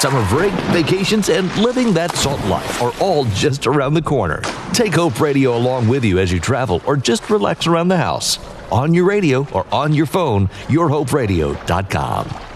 summer break, vacations, and living that salt life are all just around the corner. Take Hope Radio along with you as you travel or just relax around the house. On your radio or on your phone, yourhoperadio.com.